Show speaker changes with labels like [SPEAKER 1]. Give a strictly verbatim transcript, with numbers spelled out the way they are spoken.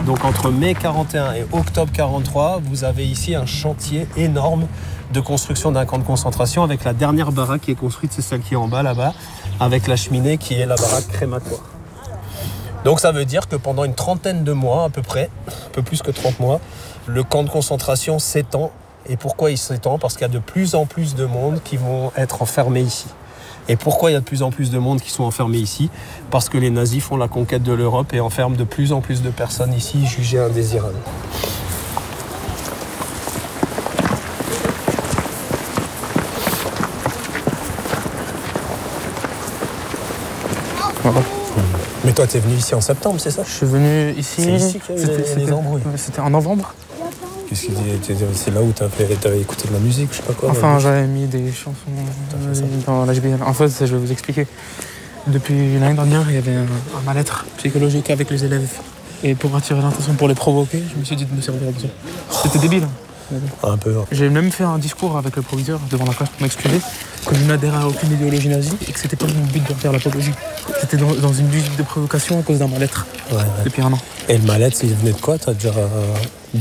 [SPEAKER 1] Donc entre mai quarante et un et octobre quarante-trois, vous avez ici un chantier énorme de construction d'un camp de concentration avec la dernière baraque qui est construite, c'est celle qui est en bas là-bas, avec la cheminée qui est la baraque crématoire. Donc ça veut dire que pendant une trentaine de mois à peu près, un peu plus que trente mois, le camp de concentration s'étend. Et pourquoi il s'étend ? Parce qu'il y a de plus en plus de monde qui vont être enfermés ici. Et pourquoi il y a de plus en plus de monde qui sont enfermés ici ? Parce que les nazis font la conquête de l'Europe et enferment de plus en plus de personnes ici jugées indésirables.
[SPEAKER 2] Voilà.
[SPEAKER 1] Mais toi, t'es venu ici en septembre, c'est ça ?
[SPEAKER 2] Je suis venu ici.
[SPEAKER 1] C'est ici qu'il y a eu les, les embrouilles.
[SPEAKER 2] C'était en novembre.
[SPEAKER 1] Qu'est-ce qu'il dit ? C'est là où t'avais, t'avais écouté de la musique, je sais pas quoi.
[SPEAKER 2] Enfin, j'avais mis des chansons dans l'H B L. En fait, je vais vous expliquer. Depuis l'année dernière, il y avait un, un mal-être psychologique avec les élèves. Et pour attirer l'attention, pour les provoquer, je me suis dit de me servir de ça. C'était débile. Hein.
[SPEAKER 1] Un peu.
[SPEAKER 2] J'ai même fait un discours avec le proviseur devant la classe pour m'excuser que je n'adhérais à aucune idéologie nazie et que c'était pas mon but de faire l'apologie. C'était dans, dans une logique de provocation à cause d'un mal-être
[SPEAKER 1] Ouais, ouais.
[SPEAKER 2] depuis un an.
[SPEAKER 1] Et le mal-être, il venait de quoi ? T'as déjà